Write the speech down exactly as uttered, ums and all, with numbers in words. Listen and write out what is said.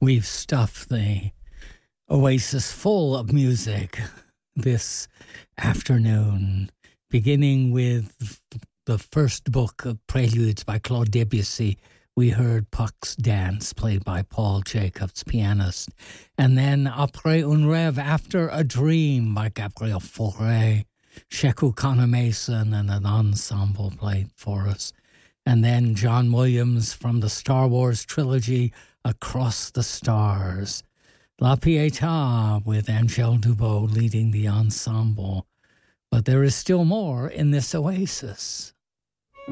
We've stuffed the Oasis full of music this afternoon, beginning with the first book of Preludes by Claude Debussy. We heard Puck's Dance, played by Paul Jacobs, pianist. And then Après un rêve, After a Dream, by Gabriel Fauré. Sheku Connor Mason and an ensemble played for us. And then John Williams from the Star Wars trilogy, Across the Stars. La Pietà with Angèle Dubot leading the ensemble. But there is still more in this Oasis.